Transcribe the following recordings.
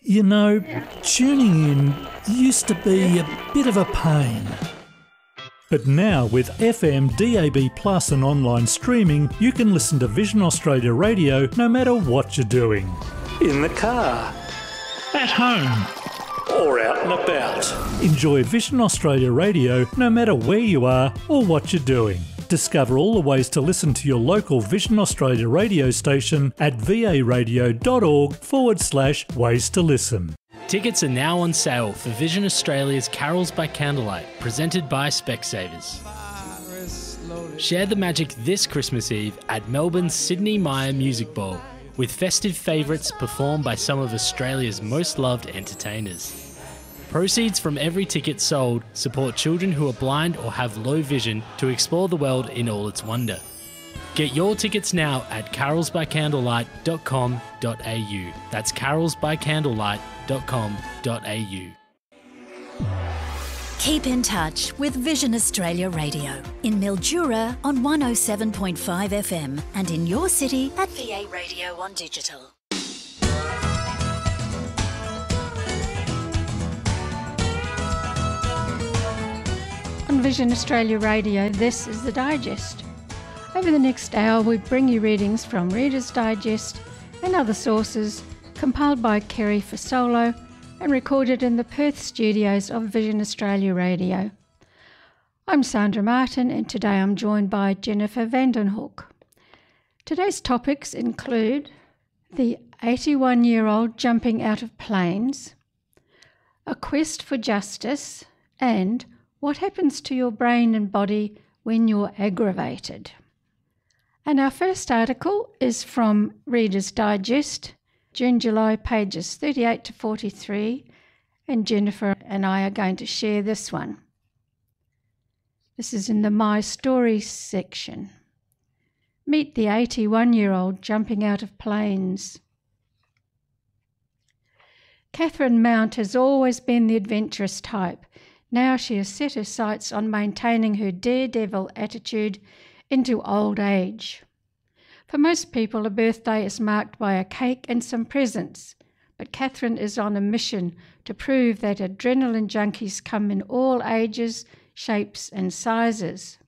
You know, tuning in used to be a bit of a pain. But now with FM, DAB Plus and online streaming, you can listen to Vision Australia Radio no matter what you're doing. In the car, at home, or out and about. Enjoy Vision Australia Radio no matter where you are or what you're doing. Discover all the ways to listen to your local Vision Australia radio station at va.org/ways to listen. Tickets are now on sale for Vision Australia's Carols by Candlelight, presented by Specsavers. Share the magic this Christmas Eve at Melbourne's Sydney Myer Music Bowl, with festive favourites performed by some of Australia's most loved entertainers. Proceeds from every ticket sold support children who are blind or have low vision to explore the world in all its wonder. Get your tickets now at carolsbycandlelight.com.au. That's carolsbycandlelight.com.au. Keep in touch with Vision Australia Radio in Mildura on 107.5 FM and in your city at VA Radio on digital. On Vision Australia Radio, this is The Digest. Over the next hour, we bring you readings from Reader's Digest and other sources compiled by Kerry Fasolo and recorded in the Perth studios of Vision Australia Radio. I'm Sandra Martin, and today I'm joined by Jennifer Vandenhoek. Today's topics include the 81-year-old jumping out of planes, a quest for justice, and what happens to your brain and body when you're aggravated. And our first article is from Reader's Digest, June-July, pages 38 to 43, and Jennifer and I are going to share this one. This is in the My Stories section. Meet the 81-year-old jumping out of planes. Catherine Mount has always been the adventurous type. Now she has set her sights on maintaining her daredevil attitude into old age. For most people, a birthday is marked by a cake and some presents, but Catherine is on a mission to prove that adrenaline junkies come in all ages, shapes and sizes.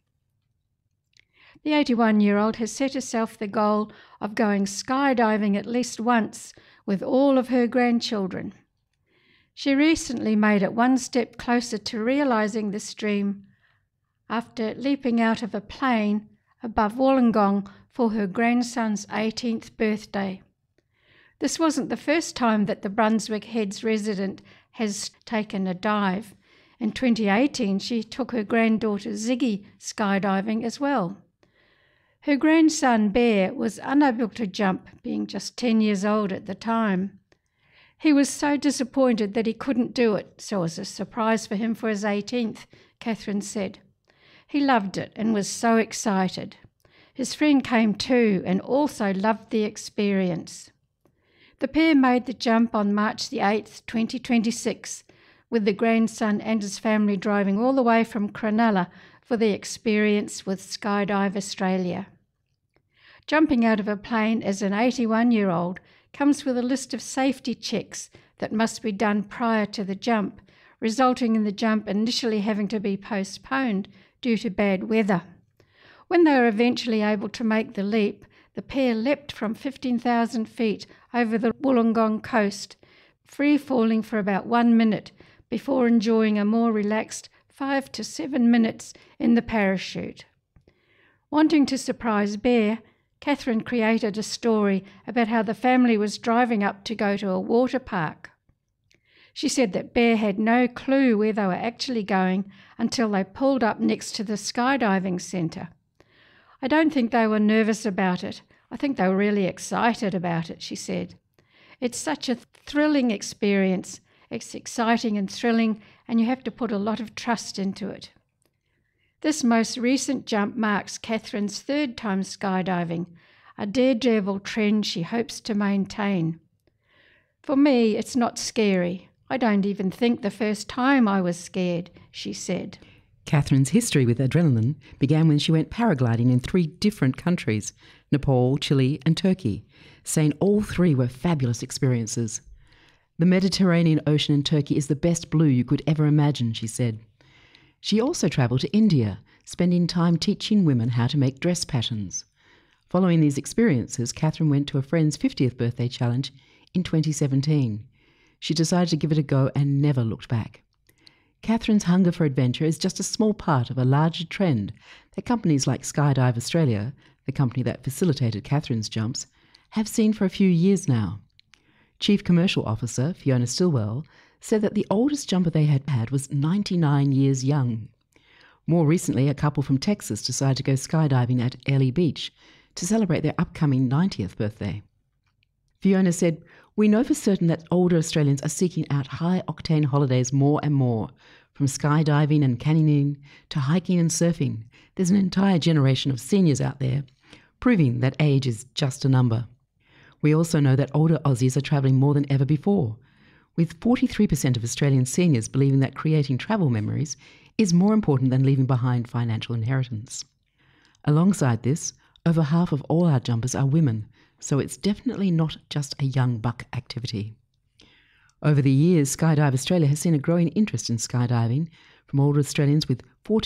The 81-year-old has set herself the goal of going skydiving at least once with all of her grandchildren. She recently made it one step closer to realising this dream after leaping out of a plane above Wollongong for her grandson's 18th birthday. This wasn't the first time that the Brunswick Heads resident has taken a dive. In 2018, she took her granddaughter Ziggy skydiving as well. Her grandson Bear was unable to jump, being just 10 years old at the time. He was so disappointed that he couldn't do it, so it was a surprise for him for his 18th, Catherine said. He loved it and was so excited. His friend came too and also loved the experience. The pair made the jump on March the 8th, 2026, with the grandson and his family driving all the way from Cronulla for the experience with Skydive Australia. Jumping out of a plane as an 81-year-old comes with a list of safety checks that must be done prior to the jump, resulting in the jump initially having to be postponed due to bad weather. When they were eventually able to make the leap, the pair leapt from 15,000 feet over the Wollongong coast, free-falling for about 1 minute before enjoying a more relaxed 5 to 7 minutes in the parachute. Wanting to surprise Bear, Catherine created a story about how the family was driving up to go to a water park. She said that Bear had no clue where they were actually going until they pulled up next to the skydiving centre. I don't think they were nervous about it. I think they were really excited about it, she said. It's such a thrilling experience. It's exciting and thrilling, and you have to put a lot of trust into it. This most recent jump marks Catherine's third time skydiving, a daredevil trend she hopes to maintain. For me, it's not scary. I don't even think the first time I was scared, she said. Catherine's history with adrenaline began when she went paragliding in 3 different countries, Nepal, Chile and Turkey, saying all 3 were fabulous experiences. The Mediterranean Ocean in Turkey is the best blue you could ever imagine, she said. She also travelled to India, spending time teaching women how to make dress patterns. Following these experiences, Catherine went to a friend's 50th birthday challenge in 2017. She decided to give it a go and never looked back. Catherine's hunger for adventure is just a small part of a larger trend that companies like Skydive Australia, the company that facilitated Catherine's jumps, have seen for a few years now. Chief Commercial Officer Fiona Stillwell said that the oldest jumper they had was 99 years young. More recently, a couple from Texas decided to go skydiving at Airlie Beach to celebrate their upcoming 90th birthday. Fiona said, "We know for certain that older Australians are seeking out high-octane holidays more and more. From skydiving and canyoning to hiking and surfing, there's an entire generation of seniors out there, proving that age is just a number. We also know that older Aussies are travelling more than ever before, with 43% of Australian seniors believing that creating travel memories is more important than leaving behind financial inheritance. Alongside this, over half of all our jumpers are women, so it's definitely not just a young buck activity." Over the years, Skydive Australia has seen a growing interest in skydiving from older Australians, with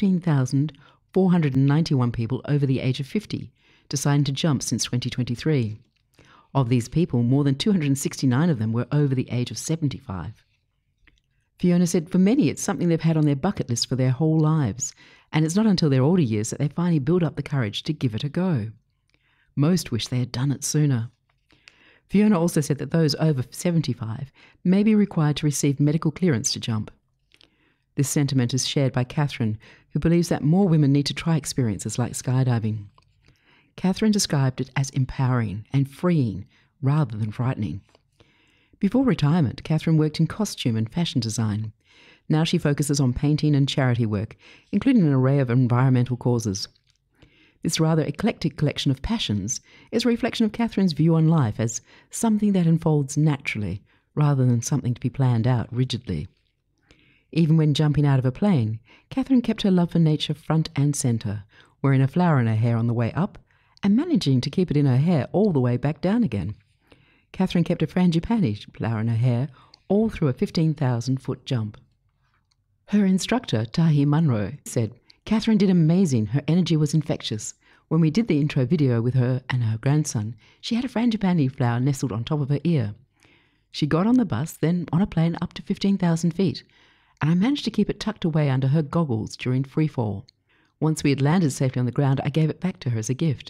14,491 people over the age of 50 deciding to jump since 2023. Of these people, more than 269 of them were over the age of 75. Fiona said for many it's something they've had on their bucket list for their whole lives, and it's not until their older years that they finally build up the courage to give it a go. Most wish they had done it sooner. Fiona also said that those over 75 may be required to receive medical clearance to jump. This sentiment is shared by Catherine, who believes that more women need to try experiences like skydiving. Catherine described it as empowering and freeing rather than frightening. Before retirement, Catherine worked in costume and fashion design. Now she focuses on painting and charity work, including an array of environmental causes. This rather eclectic collection of passions is a reflection of Catherine's view on life as something that unfolds naturally rather than something to be planned out rigidly. Even when jumping out of a plane, Catherine kept her love for nature front and centre, wearing a flower in her hair on the way up and managing to keep it in her hair all the way back down again. Catherine kept a frangipani flower in her hair all through a 15,000-foot jump. Her instructor, Tahi Munro, said, "Catherine did amazing. Her energy was infectious. When we did the intro video with her and her grandson, she had a frangipani flower nestled on top of her ear. She got on the bus, then on a plane up to 15,000 feet, and I managed to keep it tucked away under her goggles during freefall. Once we had landed safely on the ground, I gave it back to her as a gift."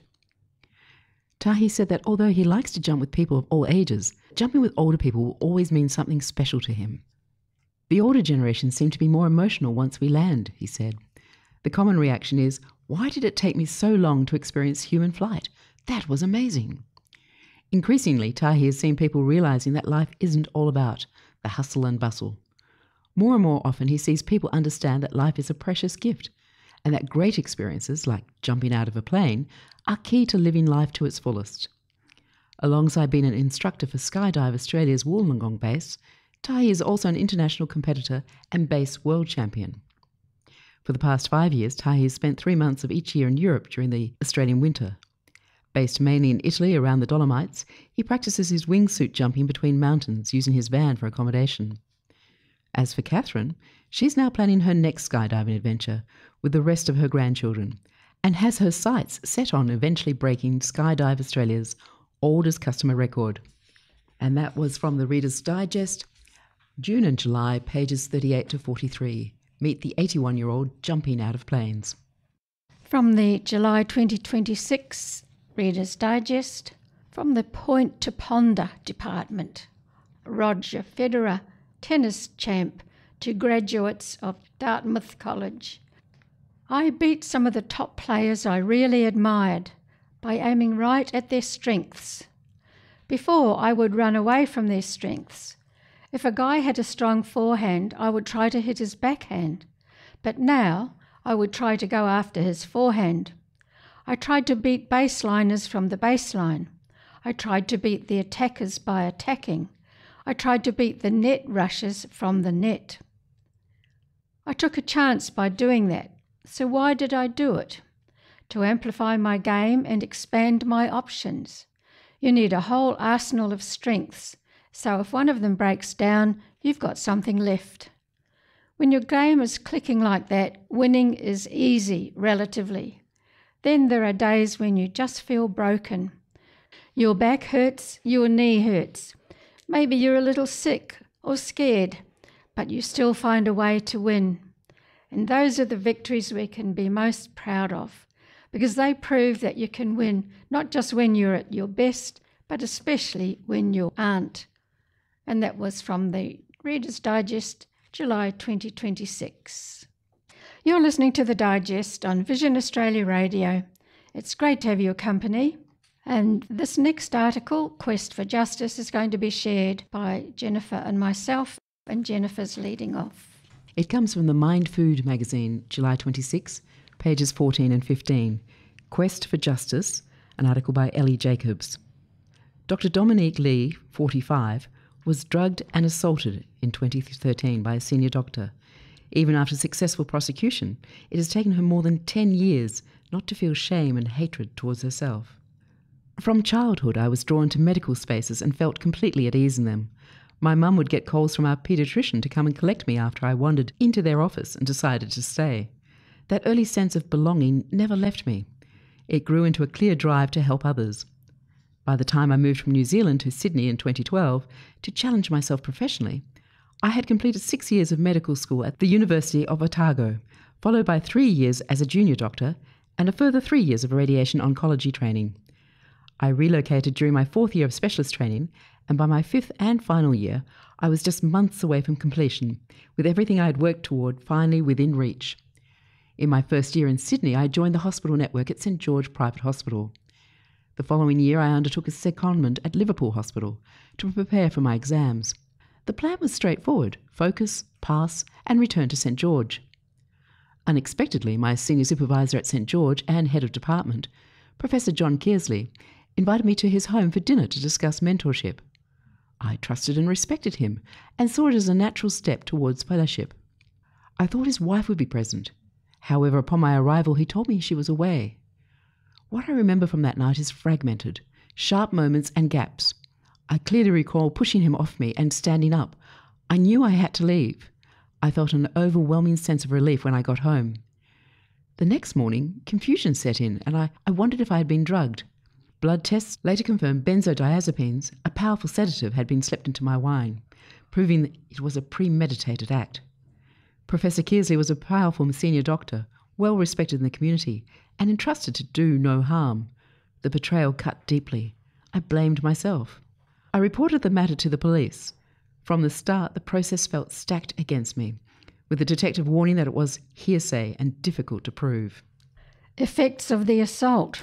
Tahi said that although he likes to jump with people of all ages, jumping with older people will always mean something special to him. "The older generation seem to be more emotional once we land," he said. "The common reaction is, 'Why did it take me so long to experience human flight? That was amazing.'" Increasingly, Tahi has seen people realising that life isn't all about the hustle and bustle. More and more often he sees people understand that life is a precious gift, and that great experiences, like jumping out of a plane, are key to living life to its fullest. Alongside being an instructor for Skydive Australia's Wollongong base, Tahi is also an international competitor and base world champion. For the past 5 years, Tahi has spent 3 months of each year in Europe during the Australian winter. Based mainly in Italy around the Dolomites, he practices his wingsuit jumping between mountains using his van for accommodation. As for Catherine, she's now planning her next skydiving adventure with the rest of her grandchildren and has her sights set on eventually breaking Skydive Australia's oldest customer record. And that was from the Reader's Digest, June and July, pages 38 to 43. Meet the 81-year-old jumping out of planes. From the July 2026 Reader's Digest, from the Point to Ponder department, Roger Federer, tennis champ, to graduates of Dartmouth College. "I beat some of the top players I really admired by aiming right at their strengths. Before, I would run away from their strengths. If a guy had a strong forehand, I would try to hit his backhand. But now, I would try to go after his forehand. I tried to beat baseliners from the baseline. I tried to beat the attackers by attacking. I tried to beat the net rushers from the net. I took a chance by doing that. So why did I do it? To amplify my game and expand my options. You need a whole arsenal of strengths, So if one of them breaks down, you've got something left. When your game is clicking like that, winning is easy, relatively. Then there are days when you just feel broken. Your back hurts, your knee hurts. Maybe you're a little sick or scared, but you still find a way to win. And those are the victories we can be most proud of, because they prove that you can win, not just when you're at your best, but especially when you aren't. And that was from the Reader's Digest, July 2026. You're listening to The Digest on Vision Australia Radio. It's great to have your company. And this next article, Quest for Justice, is going to be shared by Jennifer and myself, and Jennifer's leading off. It comes from the Mind Food magazine, July 26, pages 14 and 15. Quest for Justice, an article by Ellie Jacobs. Dr. Dominique Lee, 45, was drugged and assaulted in 2013 by a senior doctor. Even after successful prosecution, it has taken her more than 10 years not to feel shame and hatred towards herself. From childhood, I was drawn to medical spaces and felt completely at ease in them. My mum would get calls from our paediatrician to come and collect me after I wandered into their office and decided to stay. That early sense of belonging never left me. It grew into a clear drive to help others. By the time I moved from New Zealand to Sydney in 2012 to challenge myself professionally, I had completed 6 years of medical school at the University of Otago, followed by 3 years as a junior doctor and a further 3 years of radiation oncology training. I relocated during my 4th year of specialist training, and by my 5th and final year, I was just months away from completion, with everything I had worked toward finally within reach. In my first year in Sydney, I joined the hospital network at St George Private Hospital. The following year, I undertook a secondment at Liverpool Hospital to prepare for my exams. The plan was straightforward: focus, pass, and return to St George. Unexpectedly, my senior supervisor at St George and head of department, Professor John Kearsley, invited me to his home for dinner to discuss mentorship. I trusted and respected him and saw it as a natural step towards fellowship. I thought his wife would be present. However, upon my arrival, he told me she was away. What I remember from that night is fragmented, sharp moments and gaps. I clearly recall pushing him off me and standing up. I knew I had to leave. I felt an overwhelming sense of relief when I got home. The next morning, confusion set in, and I wondered if I had been drugged. Blood tests later confirmed benzodiazepines, a powerful sedative, had been slept into my wine, proving that it was a premeditated act. Professor Kearsley was a powerful senior doctor, well respected in the community, and entrusted to do no harm. The betrayal cut deeply. I blamed myself. I reported the matter to the police. From the start, the process felt stacked against me, with the detective warning that it was hearsay and difficult to prove. Effects of the assault.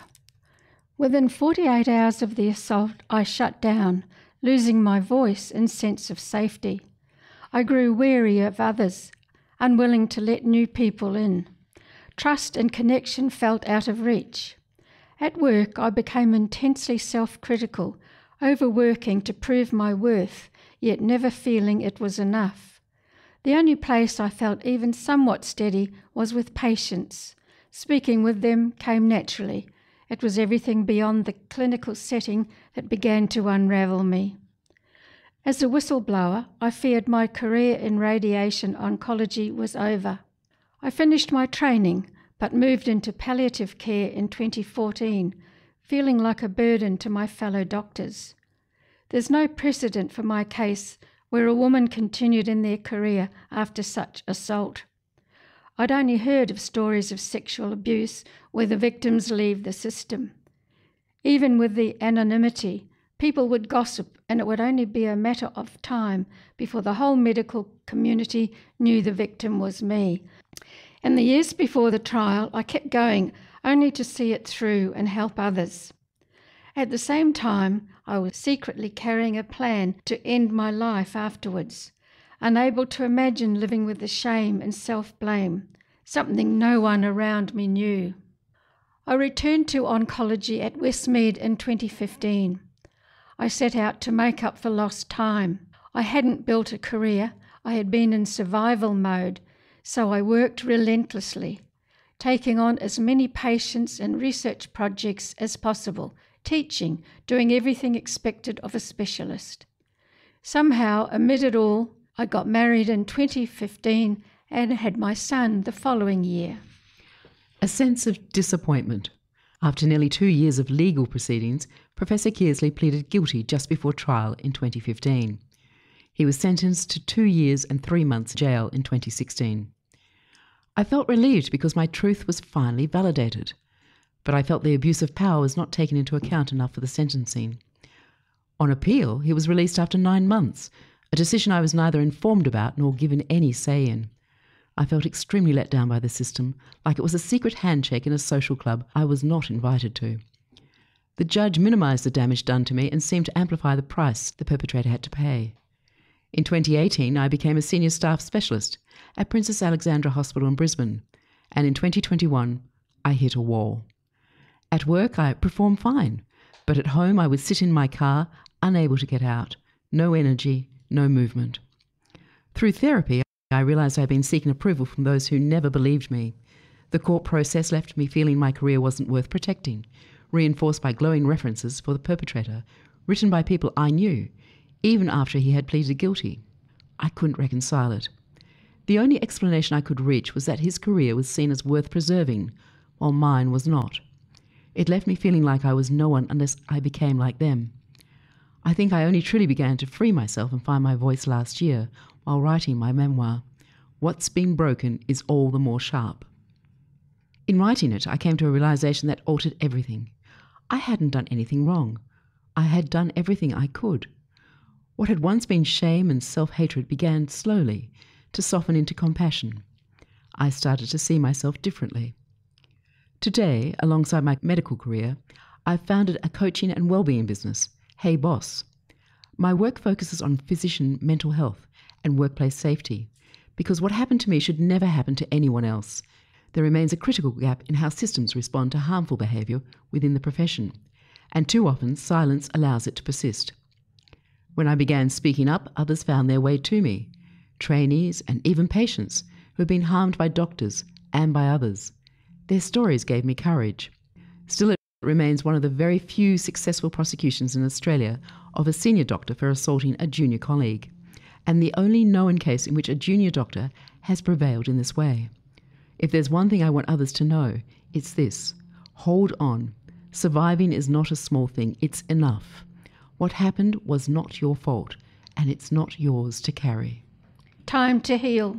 Within 48 hours of the assault, I shut down, losing my voice and sense of safety. I grew wary of others, unwilling to let new people in. Trust and connection felt out of reach. At work, I became intensely self-critical, overworking to prove my worth, yet never feeling it was enough. The only place I felt even somewhat steady was with patients. Speaking with them came naturally. It was everything beyond the clinical setting that began to unravel me. As a whistleblower, I feared my career in radiation oncology was over. I finished my training, but moved into palliative care in 2014, feeling like a burden to my fellow doctors. There's no precedent for my case where a woman continued in their career after such assault. I'd only heard of stories of sexual abuse where the victims leave the system. Even with the anonymity, people would gossip, and it would only be a matter of time before the whole medical community knew the victim was me. In the years before the trial, I kept going, only to see it through and help others. At the same time, I was secretly carrying a plan to end my life afterwards, unable to imagine living with the shame and self-blame, something no one around me knew. I returned to oncology at Westmead in 2015. I set out to make up for lost time. I hadn't built a career, I had been in survival mode, so I worked relentlessly, taking on as many patients and research projects as possible, teaching, doing everything expected of a specialist. Somehow, amid it all, I got married in 2015 and had my son the following year. A sense of disappointment. After nearly 2 years of legal proceedings, Professor Kearsley pleaded guilty just before trial in 2015. He was sentenced to 2 years and 3 months jail in 2016. I felt relieved because my truth was finally validated, but I felt the abuse of power was not taken into account enough for the sentencing. On appeal, he was released after 9 months, a decision I was neither informed about nor given any say in. I felt extremely let down by the system, like it was a secret handshake in a social club I was not invited to. The judge minimised the damage done to me and seemed to amplify the price the perpetrator had to pay. In 2018, I became a senior staff specialist at Princess Alexandra Hospital in Brisbane, and in 2021, I hit a wall. At work, I performed fine, but at home I would sit in my car, unable to get out, no energy, no movement. Through therapy, I realised I had been seeking approval from those who never believed me. The court process left me feeling my career wasn't worth protecting, reinforced by glowing references for the perpetrator, written by people I knew, even after he had pleaded guilty. I couldn't reconcile it. The only explanation I could reach was that his career was seen as worth preserving, while mine was not. It left me feeling like I was no one unless I became like them. I think I only truly began to free myself and find my voice last year while writing my memoir, What's Been Broken is All the More Sharp. In writing it, I came to a realisation that altered everything. I hadn't done anything wrong. I had done everything I could. What had once been shame and self-hatred began slowly to soften into compassion. I started to see myself differently. Today, alongside my medical career, I've founded a coaching and wellbeing business, Hey Boss. My work focuses on physician mental health and workplace safety, because what happened to me should never happen to anyone else. There remains a critical gap in how systems respond to harmful behaviour within the profession, and too often silence allows it to persist. When I began speaking up, others found their way to me, trainees and even patients who have been harmed by doctors and by others. Their stories gave me courage. Still, it remains one of the very few successful prosecutions in Australia of a senior doctor for assaulting a junior colleague, and the only known case in which a junior doctor has prevailed in this way. If there's one thing I want others to know, it's this: hold on. Surviving is not a small thing, it's enough. What happened was not your fault, and it's not yours to carry. Time to heal.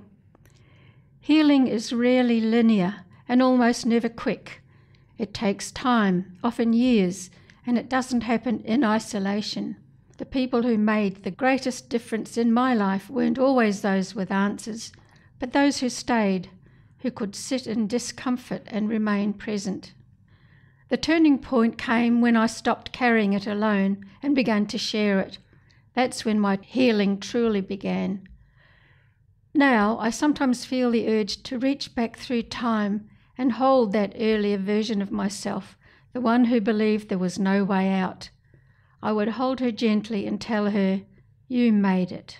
Healing is rarely linear and almost never quick. It takes time, often years, and it doesn't happen in isolation. The people who made the greatest difference in my life weren't always those with answers, but those who stayed, who could sit in discomfort and remain present. The turning point came when I stopped carrying it alone and began to share it. That's when my healing truly began. Now I sometimes feel the urge to reach back through time and hold that earlier version of myself, the one who believed there was no way out. I would hold her gently and tell her, "You made it."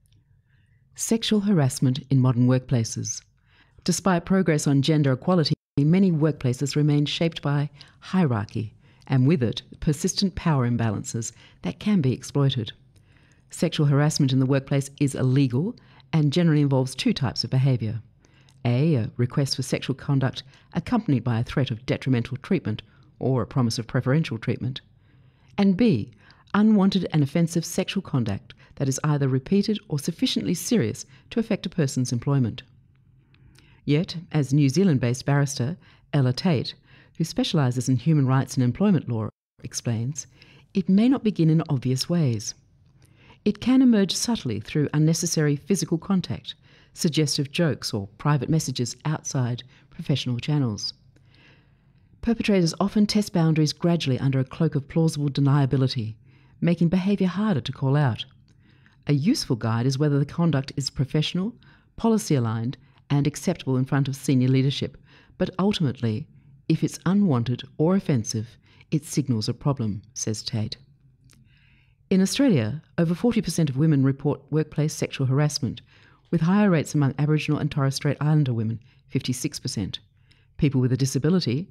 Sexual harassment in modern workplaces. Despite progress on gender equality, many workplaces remain shaped by hierarchy, and with it, persistent power imbalances that can be exploited. Sexual harassment in the workplace is illegal and generally involves two types of behaviour. A request for sexual conduct accompanied by a threat of detrimental treatment or a promise of preferential treatment. And B, unwanted and offensive sexual conduct that is either repeated or sufficiently serious to affect a person's employment. Yet, as New Zealand-based barrister Ella Tate, who specialises in human rights and employment law, explains, it may not begin in obvious ways. It can emerge subtly through unnecessary physical contact, suggestive jokes or private messages outside professional channels. Perpetrators often test boundaries gradually under a cloak of plausible deniability, making behaviour harder to call out. A useful guide is whether the conduct is professional, policy-aligned, and acceptable in front of senior leadership, but ultimately, if it's unwanted or offensive, it signals a problem, says Tate. In Australia, over 40% of women report workplace sexual harassment, with higher rates among Aboriginal and Torres Strait Islander women, 56%, people with a disability,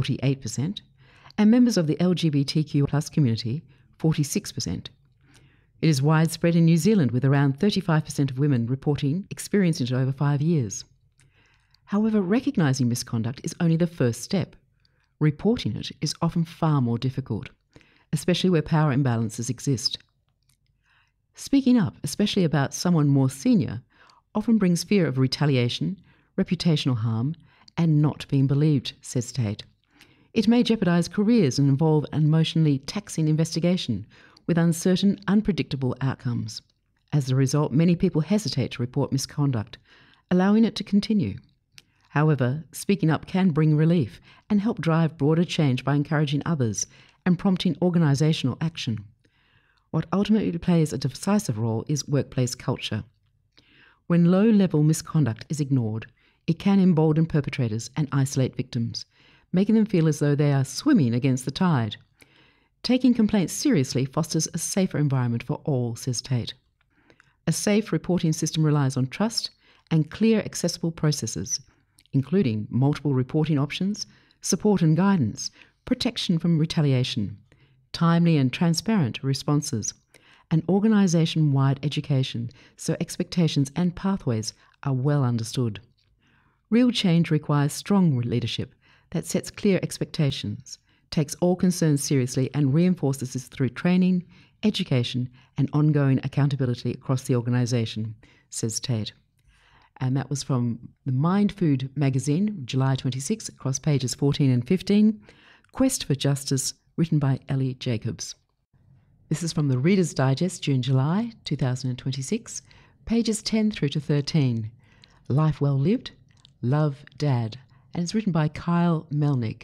48%, and members of the LGBTQ+ community, 46%. It is widespread in New Zealand, with around 35% of women reporting experiencing it over 5 years. However, recognising misconduct is only the first step. Reporting it is often far more difficult, especially where power imbalances exist. Speaking up, especially about someone more senior, often brings fear of retaliation, reputational harm, and not being believed, says Tate. It may jeopardise careers and involve an emotionally taxing investigation with uncertain, unpredictable outcomes. As a result, many people hesitate to report misconduct, allowing it to continue. However, speaking up can bring relief and help drive broader change by encouraging others and prompting organisational action. What ultimately plays a decisive role is workplace culture. When low-level misconduct is ignored, it can embolden perpetrators and isolate victims, making them feel as though they are swimming against the tide. Taking complaints seriously fosters a safer environment for all, says Tate. A safe reporting system relies on trust and clear, accessible processes, including multiple reporting options, support and guidance, protection from retaliation, timely and transparent responses, and organisation-wide education so expectations and pathways are well understood. Real change requires strong leadership that sets clear expectations, takes all concerns seriously and reinforces this through training, education and ongoing accountability across the organisation, says Tate. And that was from the Mind Food magazine, July 26, across pages 14 and 15, Quest for Justice, written by Ellie Jacobs. This is from the Reader's Digest, June-July 2026, pages 10 through to 13, Life Well Lived, Love, Dad, and it's written by Kyle Melnick.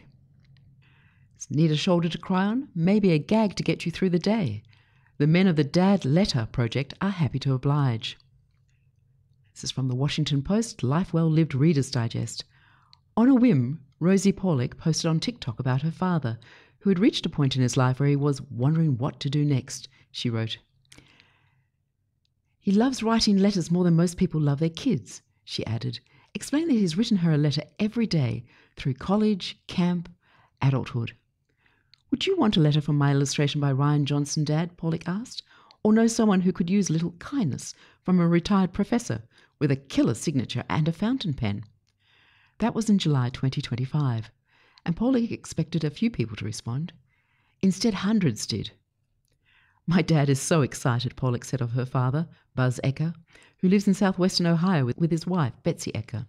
Need a shoulder to cry on? Maybe a gag to get you through the day. The men of the Dad Letter Project are happy to oblige. This is from the Washington Post, Life Well Lived Reader's Digest. On a whim, Rosie Paulick posted on TikTok about her father, who had reached a point in his life where he was wondering what to do next. She wrote, "He loves writing letters more than most people love their kids," she added, explaining that he's written her a letter every day through college, camp, adulthood. "Would you want a letter from my illustration by Ryan Johnson, Dad?" Paulick asked, "or know someone who could use a little kindness from a retired professor with a killer signature and a fountain pen?" That was in July 2025, and Paulick expected a few people to respond. Instead, hundreds did. "My dad is so excited," Paulick said of her father, Buzz Ecker, who lives in southwestern Ohio with his wife, Betsy Ecker.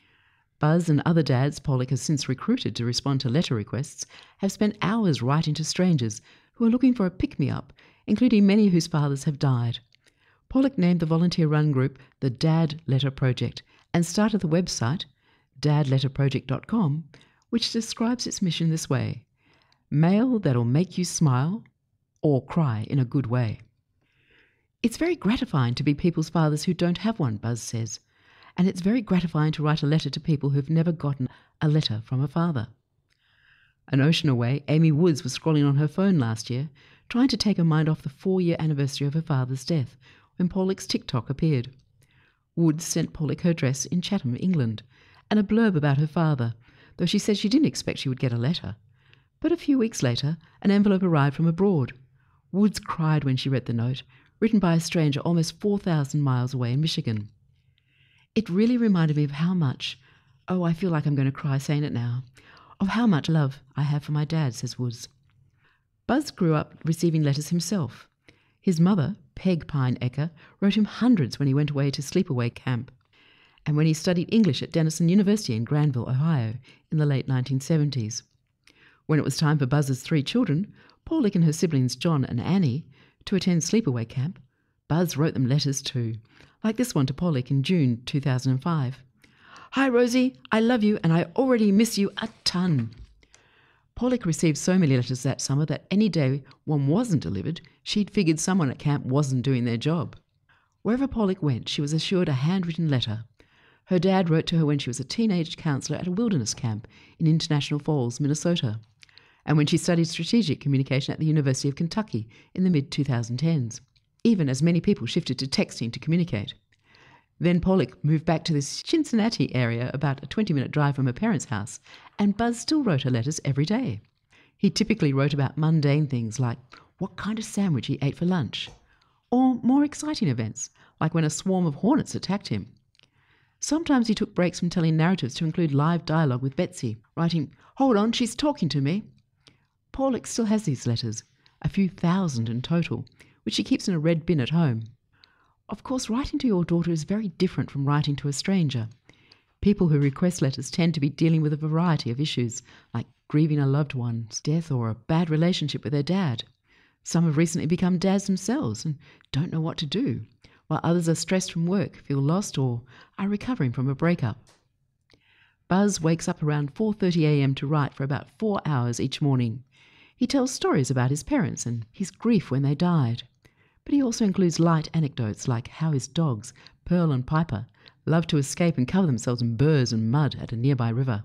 Buzz and other dads Paulick has since recruited to respond to letter requests have spent hours writing to strangers who are looking for a pick-me-up, including many whose fathers have died. Paulick named the volunteer-run group the Dad Letter Project and started the website, dadletterproject.com, which describes its mission this way: mail that'll make you smile or cry in a good way. "It's very gratifying to be people's fathers who don't have one," Buzz says, "and it's very gratifying to write a letter to people who've never gotten a letter from a father." An ocean away, Amy Woods was scrolling on her phone last year, trying to take her mind off the 4-year anniversary of her father's death, when Paulick's TikTok appeared. Woods sent Paulick her address in Chatham, England, and a blurb about her father, though she said she didn't expect she would get a letter. But a few weeks later, an envelope arrived from abroad. Woods cried when she read the note, written by a stranger almost 4,000 miles away in Michigan. "It really reminded me of how much, I feel like I'm going to cry saying it now, of how much love I have for my dad," says Woods. Buzz grew up receiving letters himself. His mother, Peg Pine Ecker, wrote him hundreds when he went away to sleepaway camp, and when he studied English at Denison University in Granville, Ohio, in the late 1970s. When it was time for Buzz's 3 children, Paulick and her siblings John and Annie, to attend sleepaway camp, Buzz wrote them letters too, like this one to Paulick in June 2005. "Hi Rosie, I love you and I already miss you a ton." Paulick received so many letters that summer that any day one wasn't delivered, she'd figured someone at camp wasn't doing their job. Wherever Paulick went, she was assured a handwritten letter. Her dad wrote to her when she was a teenage counselor at a wilderness camp in International Falls, Minnesota, and when she studied strategic communication at the University of Kentucky in the mid-2010s, even as many people shifted to texting to communicate. Then Paulick moved back to the Cincinnati area, about a 20-minute drive from her parents' house, and Buzz still wrote her letters every day. He typically wrote about mundane things like what kind of sandwich he ate for lunch, or more exciting events, like when a swarm of hornets attacked him. Sometimes he took breaks from telling narratives to include live dialogue with Betsy, writing, "Hold on, she's talking to me." Paulik still has these letters, a few thousand in total, which he keeps in a red bin at home. Of course, writing to your daughter is very different from writing to a stranger. People who request letters tend to be dealing with a variety of issues, like grieving a loved one's death or a bad relationship with their dad. Some have recently become dads themselves and don't know what to do, while others are stressed from work, feel lost, or are recovering from a breakup. Buzz wakes up around 4:30 a.m. to write for about 4 hours each morning. He tells stories about his parents and his grief when they died. But he also includes light anecdotes like how his dogs, Pearl and Piper, love to escape and cover themselves in burrs and mud at a nearby river.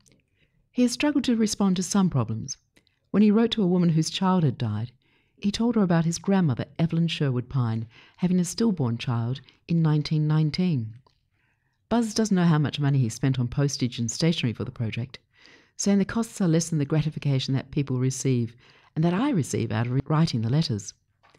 He has struggled to respond to some problems. When he wrote to a woman whose child had died, he told her about his grandmother, Evelyn Sherwood Pine, having a stillborn child in 1919. Buzz doesn't know how much money he spent on postage and stationery for the project, saying the costs are less than the gratification that people receive and that I receive out of writing the letters.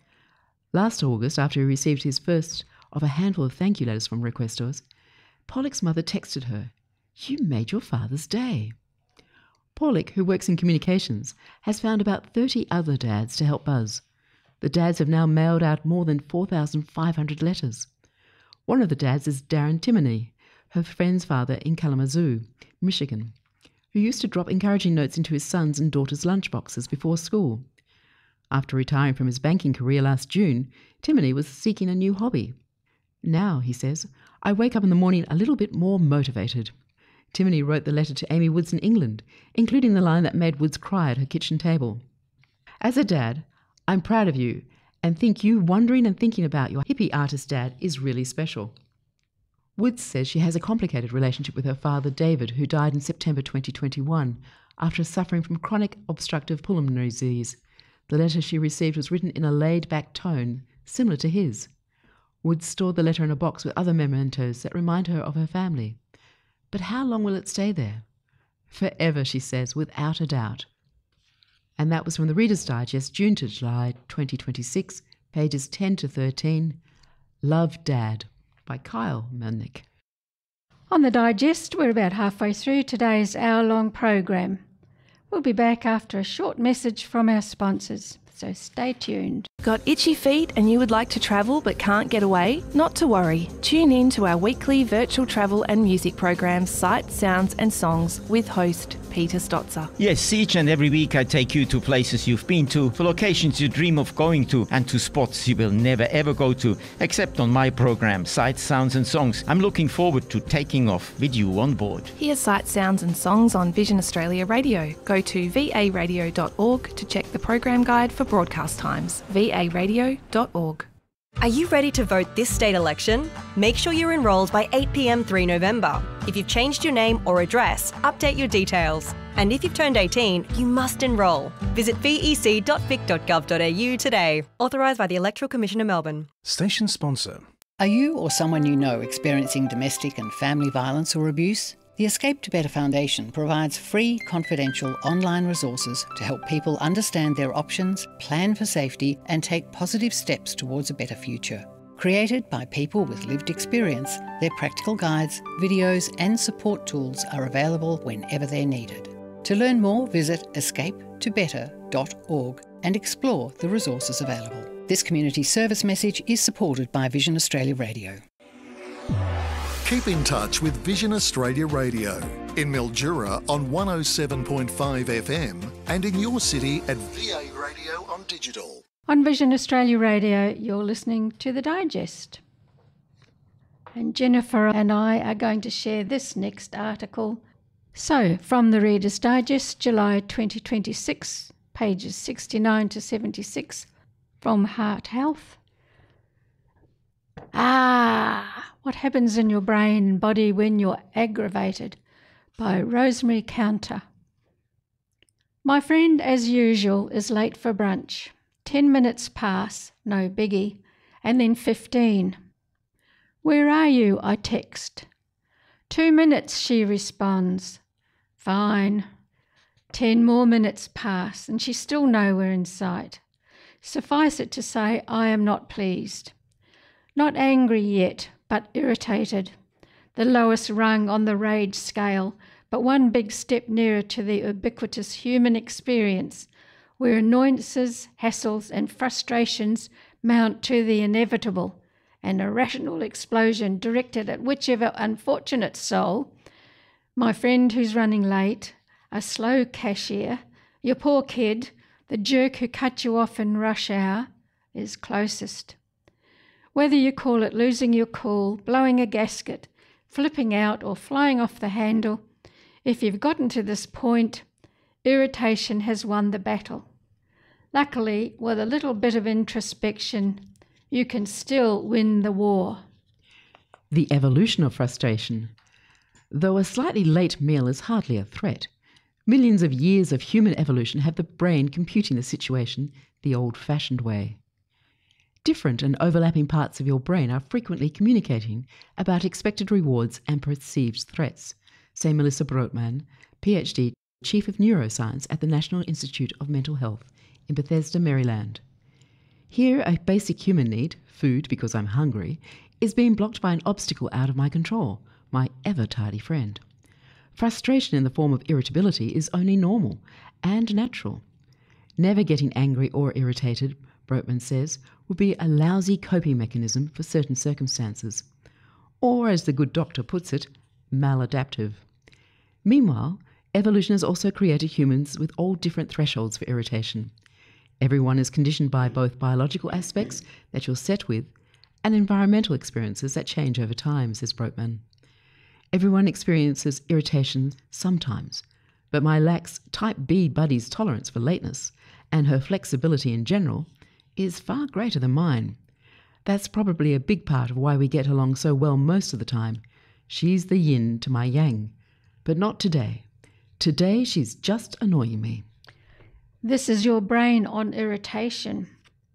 Last August, after he received his first of a handful of thank you letters from requestors, Paulik's mother texted her, "You made your father's day." Paulik, who works in communications, has found about 30 other dads to help Buzz. The dads have now mailed out more than 4,500 letters. One of the dads is Darren Timoney, her friend's father in Kalamazoo, Michigan, who used to drop encouraging notes into his sons' and daughters' lunchboxes before school. After retiring from his banking career last June, Timoney was seeking a new hobby. "Now," he says, "I wake up in the morning a little bit more motivated." Timoney wrote the letter to Amy Woods in England, including the line that made Woods cry at her kitchen table. "As a dad, I'm proud of you and think you wondering and thinking about your hippie artist dad is really special." Woods says she has a complicated relationship with her father, David, who died in September 2021 after suffering from chronic obstructive pulmonary disease. The letter she received was written in a laid-back tone, similar to his. Woods stored the letter in a box with other mementos that remind her of her family. But how long will it stay there? Forever, she says, without a doubt. And that was from the Reader's Digest, June to July 2026, pages 10 to 13, Love, Dad, by Kyle Melnick. On the Digest, we're about halfway through today's hour-long program. We'll be back after a short message from our sponsors, so stay tuned. Got itchy feet and you would like to travel but can't get away? Not to worry. Tune in to our weekly virtual travel and music programs, Sights, Sounds and Songs with host Peter Stotzer. Yes, each and every week I take you to places you've been to, for locations you dream of going to, and to spots you will never ever go to, except on my program, Sights, Sounds and Songs. I'm looking forward to taking off with you on board. Hear Sights, Sounds and Songs on Vision Australia Radio. Go to varadio.org to check the program guide for broadcast times. varadio.org. Are you ready to vote this state election? Make sure you're enrolled by 8 p.m. 3 November. If you've changed your name or address, update your details. And if you've turned 18, you must enrol. Visit vec.vic.gov.au today. Authorised by the Electoral Commission of Melbourne. Station sponsor. Are you or someone you know experiencing domestic and family violence or abuse? The Escape to Better Foundation provides free, confidential online resources to help people understand their options, plan for safety, and take positive steps towards a better future. Created by people with lived experience, their practical guides, videos, and support tools are available whenever they're needed. To learn more, visit escapetobetter.org and explore the resources available. This community service message is supported by Vision Australia Radio. Keep in touch with Vision Australia Radio in Mildura on 107.5 FM and in your city at VA Radio on digital. On Vision Australia Radio, you're listening to The Digest. And Jennifer and I are going to share this next article. So, from the Reader's Digest, July 2026, pages 69 to 76, from Heart Health. What happens in your brain and body when you're aggravated? By Rosemary Counter. My friend, as usual, is late for brunch. 10 minutes pass, no biggie, and then 15. Where are you? I text. 2 minutes, she responds. Fine. 10 more minutes pass, and she's still nowhere in sight. Suffice it to say, I am not pleased. Not angry yet, but irritated. The lowest rung on the rage scale, but one big step nearer to the ubiquitous human experience, where annoyances, hassles and frustrations mount to the inevitable, an irrational explosion directed at whichever unfortunate soul, my friend who's running late, a slow cashier, your poor kid, the jerk who cut you off in rush hour, is closest. Whether you call it losing your cool, blowing a gasket, flipping out or flying off the handle, if you've gotten to this point, irritation has won the battle. Luckily, with a little bit of introspection, you can still win the war. The evolution of frustration. Though a slightly late meal is hardly a threat, millions of years of human evolution have the brain computing the situation the old-fashioned way. Different and overlapping parts of your brain are frequently communicating about expected rewards and perceived threats, say Melissa Brootman, PhD, Chief of Neuroscience at the National Institute of Mental Health in Bethesda, Maryland. Here, a basic human need, food because I'm hungry, is being blocked by an obstacle out of my control, my ever-tardy friend. Frustration in the form of irritability is only normal and natural. Never getting angry or irritated, Brootman says, would be a lousy coping mechanism for certain circumstances, or, as the good doctor puts it, maladaptive. Meanwhile, evolution has also created humans with all different thresholds for irritation. Everyone is conditioned by both biological aspects that you're set with and environmental experiences that change over time, says Brootman. Everyone experiences irritation sometimes, but my lax type B buddy's tolerance for lateness and her flexibility in general is far greater than mine. That's probably a big part of why we get along so well most of the time. She's the yin to my yang, but not today. Today she's just annoying me. This is your brain on irritation.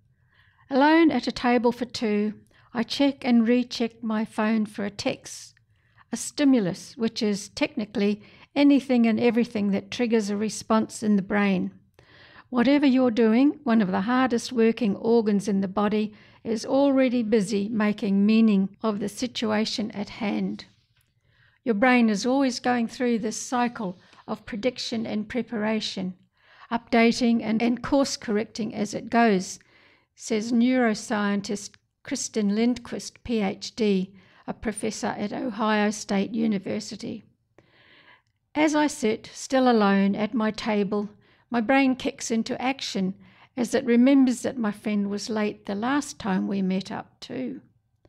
Alone at a table for two, I check and recheck my phone for a text, a stimulus, which is technically anything and everything that triggers a response in the brain. Whatever you're doing, one of the hardest working organs in the body is already busy making meaning of the situation at hand. Your brain is always going through this cycle of prediction and preparation, updating and course correcting as it goes, says neuroscientist Kristin Lindquist, PhD, a professor at Ohio State University. As I sit, still alone, at my table, my brain kicks into action as it remembers that my friend was late the last time we met up too.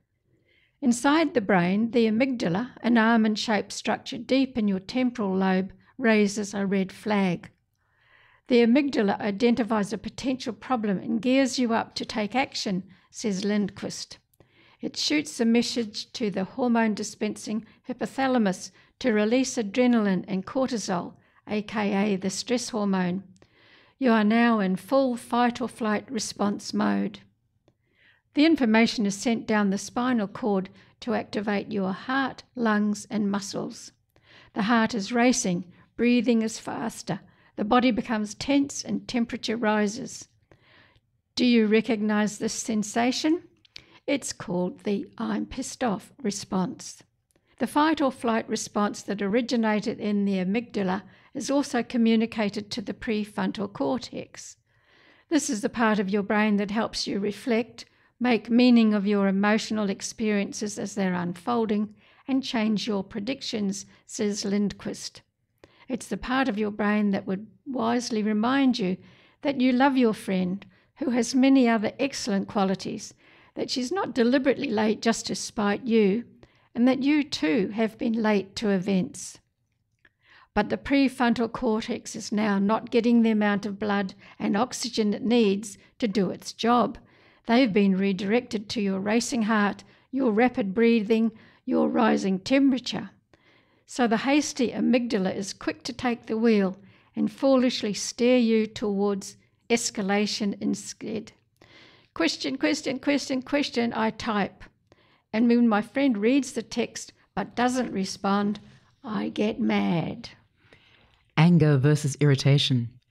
Inside the brain, the amygdala, an almond-shaped structure deep in your temporal lobe, raises a red flag. The amygdala identifies a potential problem and gears you up to take action, says Lindquist. It shoots a message to the hormone-dispensing hypothalamus to release adrenaline and cortisol, aka the stress hormone. You are now in full fight or flight response mode. The information is sent down the spinal cord to activate your heart, lungs, and muscles. The heart is racing, breathing is faster, the body becomes tense and temperature rises. Do you recognize this sensation? It's called the I'm pissed off response. The fight or flight response that originated in the amygdala is also communicated to the prefrontal cortex. This is the part of your brain that helps you reflect, make meaning of your emotional experiences as they're unfolding, and change your predictions, says Lindquist. It's the part of your brain that would wisely remind you that you love your friend, who has many other excellent qualities, that she's not deliberately late just to spite you, and that you too have been late to events. But the prefrontal cortex is now not getting the amount of blood and oxygen it needs to do its job. They've been redirected to your racing heart, your rapid breathing, your rising temperature. So the hasty amygdala is quick to take the wheel and foolishly steer you towards escalation instead. Question, question, question, question, I type. And when my friend reads the text but doesn't respond, I get mad. Anger versus irritation.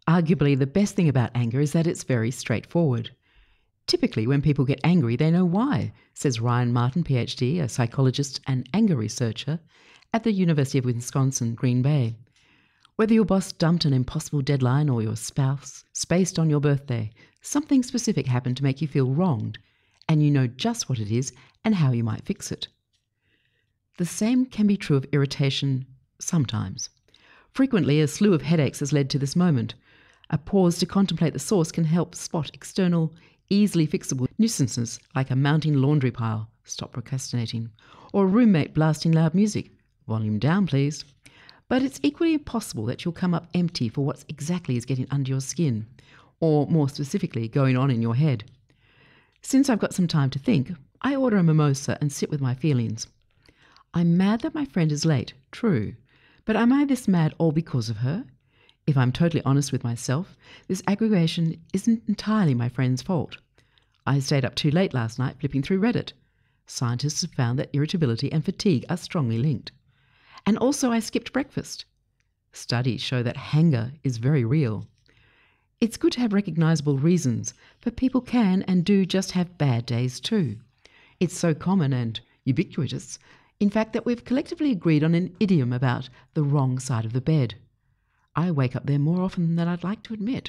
Arguably, the best thing about anger is that it's very straightforward. Typically, when people get angry, they know why, says Ryan Martin, PhD, a psychologist and anger researcher at the University of Wisconsin, Green Bay. Whether your boss dumped an impossible deadline or your spouse spaced on your birthday, something specific happened to make you feel wronged, and you know just what it is and how you might fix it. The same can be true of irritation sometimes. Frequently, a slew of headaches has led to this moment. A pause to contemplate the source can help spot external, easily fixable nuisances like a mounting laundry pile, stop procrastinating, or a roommate blasting loud music, volume down please. But it's equally possible that you'll come up empty for what exactly is getting under your skin, or more specifically, going on in your head. Since I've got some time to think, I order a mimosa and sit with my feelings. I'm mad that my friend is late, true, but am I this mad all because of her? If I'm totally honest with myself, this aggravation isn't entirely my friend's fault. I stayed up too late last night flipping through Reddit. Scientists have found that irritability and fatigue are strongly linked. And also I skipped breakfast. Studies show that hanger is very real. It's good to have recognisable reasons, but people can and do just have bad days too. It's so common and ubiquitous, in fact, that we've collectively agreed on an idiom about the wrong side of the bed. I wake up there more often than I'd like to admit.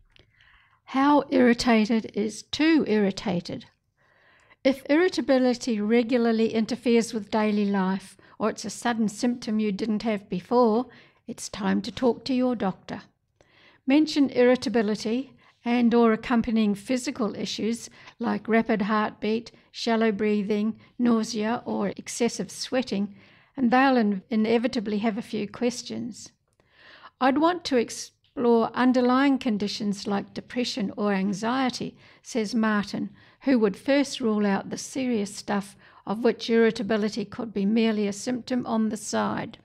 How irritated is too irritated? If irritability regularly interferes with daily life, or it's a sudden symptom you didn't have before, it's time to talk to your doctor. Mention irritability and or accompanying physical issues like rapid heartbeat, shallow breathing, nausea or excessive sweating, and they'll inevitably have a few questions. I'd want to explore underlying conditions like depression or anxiety, says Martin, who would first rule out the serious stuff of which irritability could be merely a symptom on the side.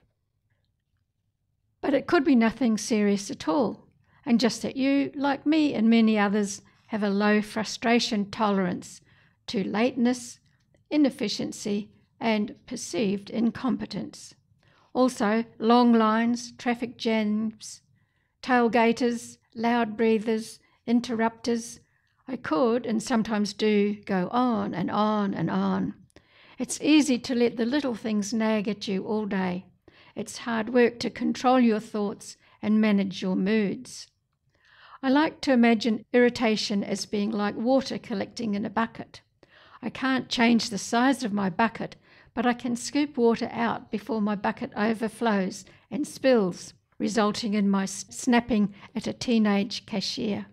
But it could be nothing serious at all, and just that you, like me and many others, have a low frustration tolerance to lateness, inefficiency, and perceived incompetence. Also, long lines, traffic jams, tailgaters, loud breathers, interrupters. I could, and sometimes do, go on and on and on. It's easy to let the little things nag at you all day. It's hard work to control your thoughts and manage your moods. I like to imagine irritation as being like water collecting in a bucket. I can't change the size of my bucket, but I can scoop water out before my bucket overflows and spills, resulting in my snapping at a teenage cashier.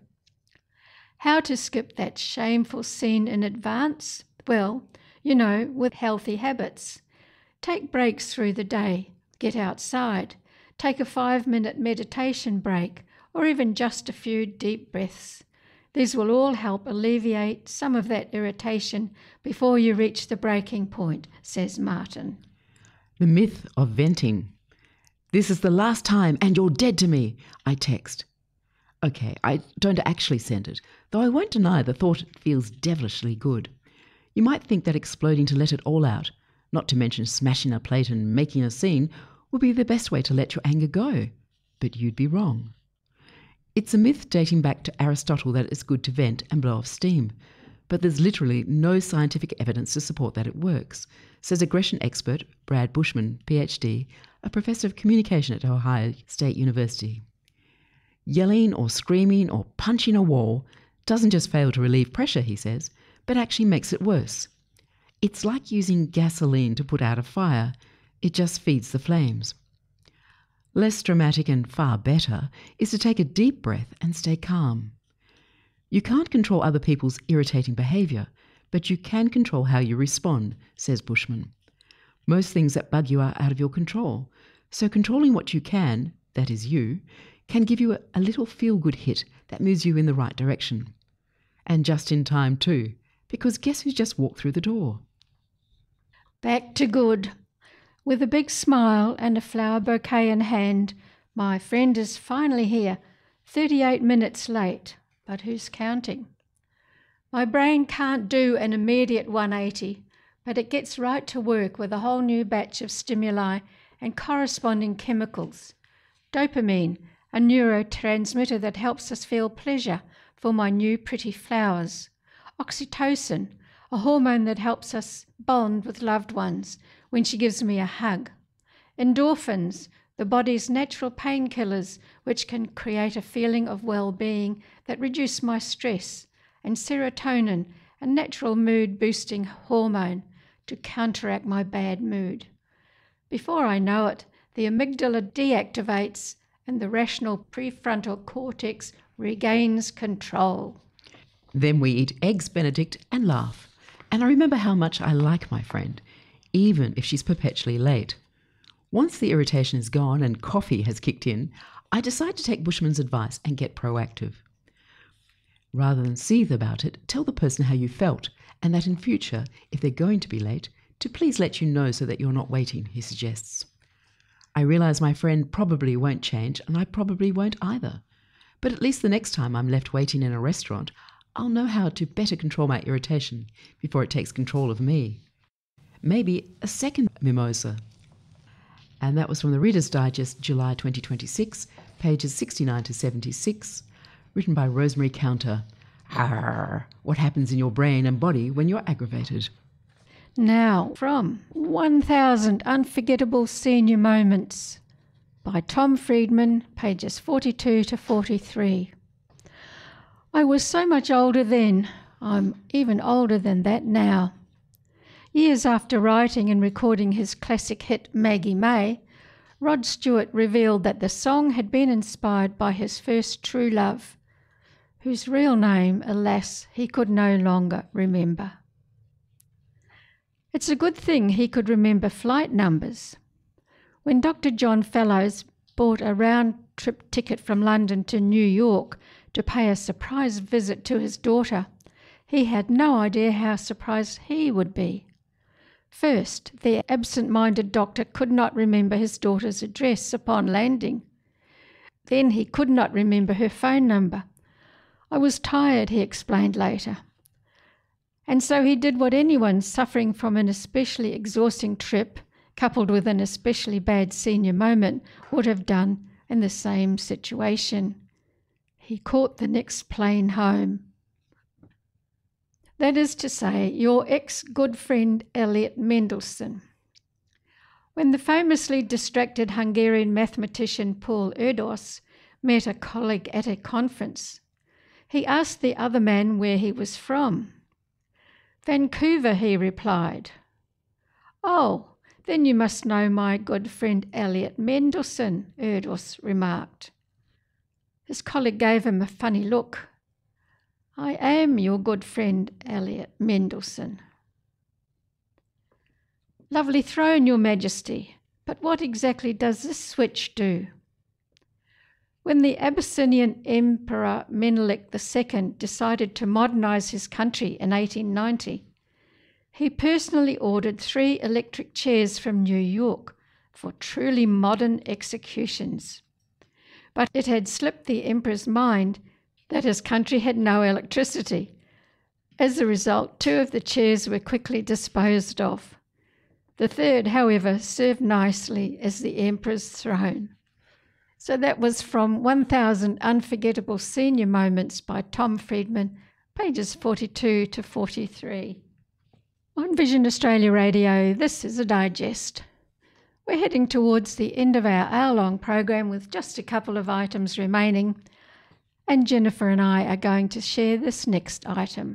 How to skip that shameful scene in advance? Well, with healthy habits. Take breaks through the day. Get outside. Take a 5-minute meditation break, or even just a few deep breaths. These will all help alleviate some of that irritation before you reach the breaking point, says Martin. The myth of venting. This is the last time and you're dead to me, I text. Okay, I don't actually send it, though I won't deny the thought feels devilishly good. You might think that exploding to let it all out, not to mention smashing a plate and making a scene, would be the best way to let your anger go. But you'd be wrong. It's a myth dating back to Aristotle that it's good to vent and blow off steam, but there's literally no scientific evidence to support that it works, says aggression expert Brad Bushman, PhD, a professor of communication at Ohio State University. Yelling or screaming or punching a wall doesn't just fail to relieve pressure, he says, but actually makes it worse. It's like using gasoline to put out a fire. It just feeds the flames. Less dramatic and far better is to take a deep breath and stay calm. You can't control other people's irritating behaviour, but you can control how you respond, says Bushman. Most things that bug you are out of your control, so controlling what you can, that is you, can give you a little feel-good hit that moves you in the right direction. And just in time too, because guess who's just walked through the door? Back to good. With a big smile and a flower bouquet in hand, my friend is finally here, 38 minutes late, but who's counting? My brain can't do an immediate 180, but it gets right to work with a whole new batch of stimuli and corresponding chemicals. Dopamine, a neurotransmitter that helps us feel pleasure for my new pretty flowers. Oxytocin, a hormone that helps us bond with loved ones when she gives me a hug. Endorphins, the body's natural painkillers, which can create a feeling of well-being that reduce my stress. And serotonin, a natural mood-boosting hormone to counteract my bad mood. Before I know it, the amygdala deactivates and the rational prefrontal cortex regains control. Then we eat eggs Benedict and laugh. And I remember how much I like my friend, even if she's perpetually late. Once the irritation is gone and coffee has kicked in, I decide to take Bushman's advice and get proactive. Rather than seethe about it, tell the person how you felt, and that in future, if they're going to be late, to please let you know so that you're not waiting, he suggests. I realise my friend probably won't change, and I probably won't either. But at least the next time I'm left waiting in a restaurant, I'll know how to better control my irritation before it takes control of me. Maybe a second mimosa. And that was from the Reader's Digest, July 2026, pages 69 to 76, written by Rosemary Counter. Arr, what happens in your brain and body when you're aggravated? Now, from 1000 Unforgettable Senior Moments by Tom Friedman, pages 42 to 43. I was so much older then. I'm even older than that now. Years after writing and recording his classic hit Maggie May, Rod Stewart revealed that the song had been inspired by his first true love, whose real name, alas, he could no longer remember. It's a good thing he could remember flight numbers. When Dr. John Fellows bought a round-trip ticket from London to New York to pay a surprise visit to his daughter, he had no idea how surprised he would be. First, the absent-minded doctor could not remember his daughter's address upon landing. Then he could not remember her phone number. I was tired, he explained later. And so he did what anyone suffering from an especially exhausting trip, coupled with an especially bad senior moment, would have done in the same situation. He caught the next plane home. That is to say, your ex-good friend Elliot Mendelssohn. When the famously distracted Hungarian mathematician Paul Erdos met a colleague at a conference, he asked the other man where he was from. Vancouver, he replied. Oh, then you must know my good friend Elliot Mendelssohn, Erdos remarked. His colleague gave him a funny look. I am your good friend Elliot Mendelssohn. Lovely throne, Your Majesty, but what exactly does this switch do? When the Abyssinian Emperor Menelik II decided to modernise his country in 1890, he personally ordered 3 electric chairs from New York for truly modern executions. But it had slipped the emperor's mind that his country had no electricity. As a result, 2 of the chairs were quickly disposed of. The third, however, served nicely as the emperor's throne. So that was from 1000 Unforgettable Senior Moments by Tom Friedman, pages 42 to 43. On Vision Australia Radio, this is a digest. We're heading towards the end of our hour-long program with just a couple of items remaining, and Jennifer and I are going to share this next item.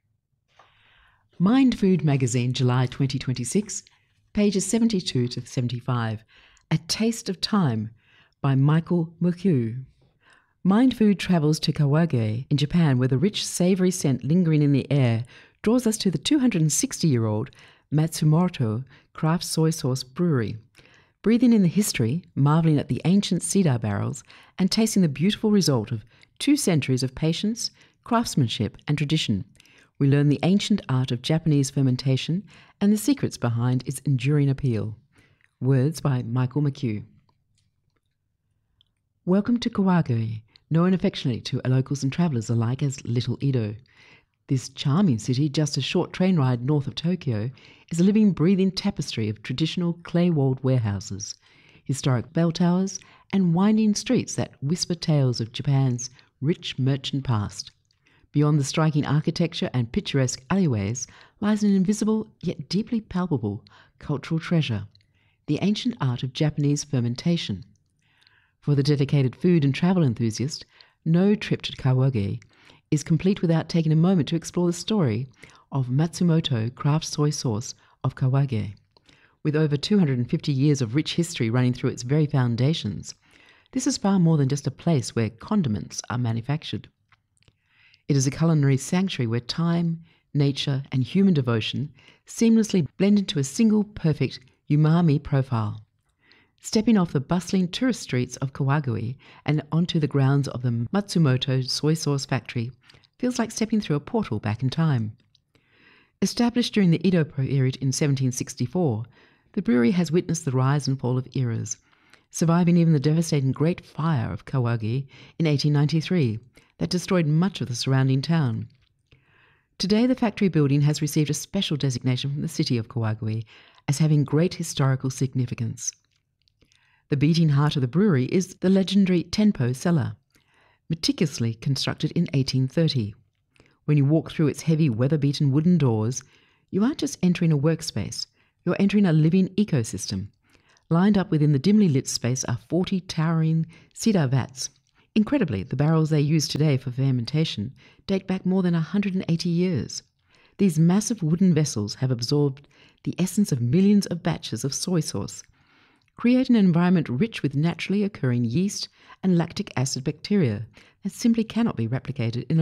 Mind Food Magazine, July 2026, pages 72 to 75. A Taste of Time by Michael Mukyu. Mind Food travels to Kawage in Japan, where the rich, savoury scent lingering in the air draws us to the 260-year-old Matsumoto Craft Soy Sauce Brewery. Breathing in the history, marvelling at the ancient cedar barrels, and tasting the beautiful result of 2 centuries of patience, craftsmanship, and tradition, we learn the ancient art of Japanese fermentation and the secrets behind its enduring appeal. Words by Michael Mukyu. Welcome to Kawage, known affectionately to locals and travellers alike as Little Edo. This charming city, just a short train ride north of Tokyo, is a living, breathing tapestry of traditional clay-walled warehouses. historic bell towers, and winding streets that whisper tales of Japan's rich merchant past. Beyond the striking architecture and picturesque alleyways lies an invisible yet deeply palpable cultural treasure, the ancient art of Japanese fermentation. For the dedicated food and travel enthusiast, no trip to Kawage is complete without taking a moment to explore the story of Matsumoto craft soy sauce of Kawage. With over 250 years of rich history running through its very foundations, this is far more than just a place where condiments are manufactured. It is a culinary sanctuary where time, nature, and human devotion seamlessly blend into a single perfect umami profile. Stepping off the bustling tourist streets of Kawagui and onto the grounds of the Matsumoto soy sauce factory feels like stepping through a portal back in time. Established during the Edo period in 1764, the brewery has witnessed the rise and fall of eras, surviving even the devastating Great Fire of Kawagi in 1893 that destroyed much of the surrounding town. Today, the factory building has received a special designation from the city of Kawagui as having great historical significance. The beating heart of the brewery is the legendary Tenpo cellar, meticulously constructed in 1830. When you walk through its heavy, weather-beaten wooden doors, you aren't just entering a workspace, you're entering a living ecosystem. Lined up within the dimly lit space are 40 towering cedar vats. Incredibly, the barrels they use today for fermentation date back more than 180 years. These massive wooden vessels have absorbed the essence of millions of batches of soy sauce, creating an environment rich with naturally occurring yeast and lactic acid bacteria that simply cannot be replicated in a